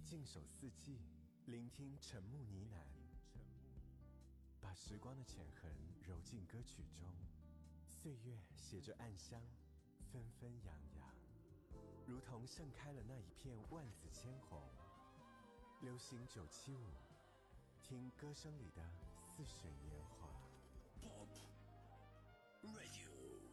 静守四季，聆听沉木呢喃，把时光的浅痕揉进歌曲中，岁月携着暗香，纷纷扬扬，如同盛开了那一片万紫千红。流行975，听歌声里的似水年华。 Pop Radio。